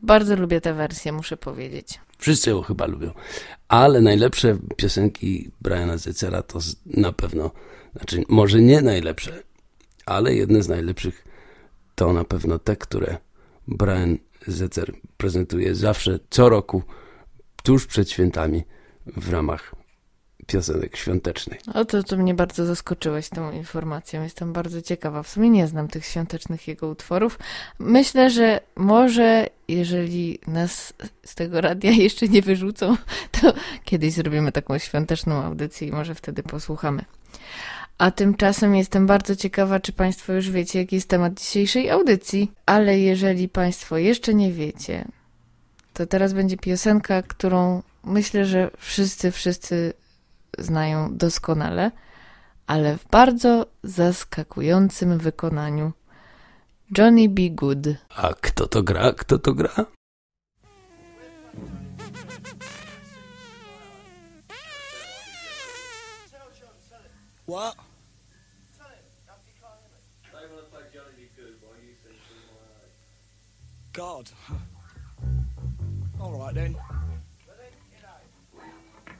bardzo lubię tę wersję, muszę powiedzieć. Wszyscy ją chyba lubią. Ale najlepsze piosenki Briana Setzera to na pewno, znaczy może nie najlepsze, ale jedne z najlepszych to na pewno te, które Brian Setzer prezentuje zawsze, co roku, tuż przed świętami w ramach piosenek świątecznych. O, to mnie bardzo zaskoczyłeś tą informacją. Jestem bardzo ciekawa. W sumie nie znam tych świątecznych jego utworów. Myślę, że może, jeżeli nas z tego radia jeszcze nie wyrzucą, to kiedyś zrobimy taką świąteczną audycję i może wtedy posłuchamy. A tymczasem jestem bardzo ciekawa, czy Państwo już wiecie, jaki jest temat dzisiejszej audycji. Ale jeżeli Państwo jeszcze nie wiecie, to teraz będzie piosenka, którą myślę, że wszyscy znają doskonale, ale w bardzo zaskakującym wykonaniu. Johnny B. Good. A kto to gra? Kto to gra? What? God. All right then.